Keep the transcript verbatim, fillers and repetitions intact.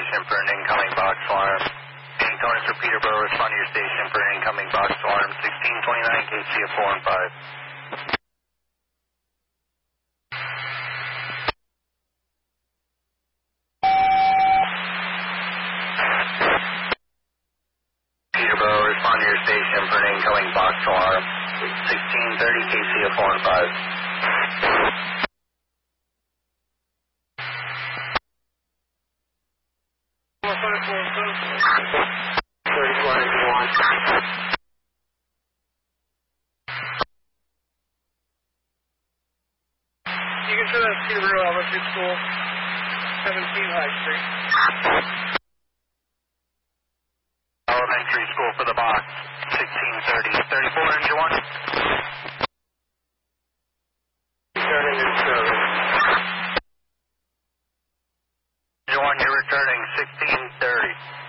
station for an incoming box alarm. Antonus for Peterborough, respond to your station for an incoming box alarm. sixteen twenty-nine K C F four and five. Peterborough, respond to your station for an incoming box alarm. sixteen thirty K C F four and five. thirty-four into one. You can show that Peterborough Elementary School, seventeen High Street. Elementary school for the box, sixteen thirty. thirty-four engine one. Returning in service. Engine one, you're returning sixteen thirty.